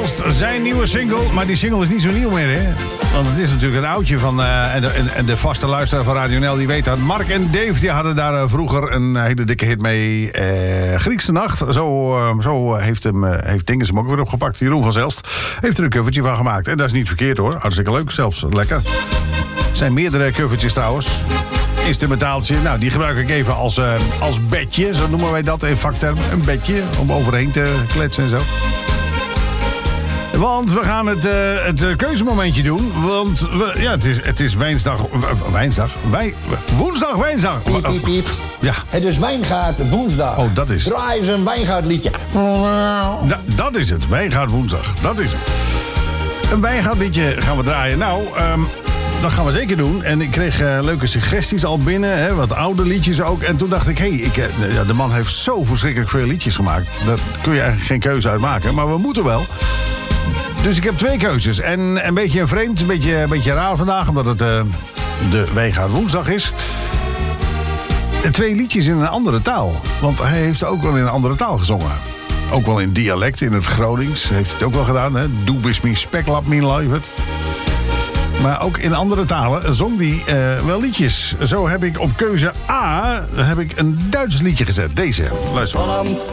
Zelst, zijn nieuwe single. Maar die single is niet zo nieuw meer, hè? Want het is natuurlijk een oudje van... En de vaste luisteraar van Radio NL, die weet dat. Mark en Dave, die hadden daar vroeger een hele dikke hit mee. Griekse Nacht. Zo heeft Dinges hem ook weer opgepakt. Jeroen van Zelst heeft er een covertje van gemaakt. En dat is niet verkeerd, hoor. Hartstikke leuk, zelfs lekker. Er zijn meerdere covertjes trouwens. Instrumentaaltje, nou, die gebruik ik even als bedje. Zo noemen wij dat in vakterm. Een bedje, om overheen te kletsen en zo. Want we gaan het keuzemomentje doen. Want het is woensdag. Piep, piep, piep. Ja. Het is Wijngaard woensdag. Oh, dat is... Draai eens een Wijngaard liedje. Dat is het, Wijngaard woensdag. Dat is het. Een Wijngaard liedje gaan we draaien. Nou, dat gaan we zeker doen. En ik kreeg leuke suggesties al binnen. Hè, wat oude liedjes ook. En toen dacht ik, de man heeft zo verschrikkelijk veel liedjes gemaakt. Daar kun je eigenlijk geen keuze uit maken. Maar we moeten wel. Dus ik heb 2 keuzes. En een beetje vreemd, een beetje raar vandaag. Omdat het de Wijngaard woensdag is. 2 liedjes in een andere taal. Want hij heeft ook wel in een andere taal gezongen. Ook wel in dialect, in het Gronings. Heeft hij het ook wel gedaan, hè? Doe bis me speklap min livet. Maar ook in andere talen zong hij wel liedjes. Zo heb ik op keuze A een Duits liedje gezet. Deze, luister maar.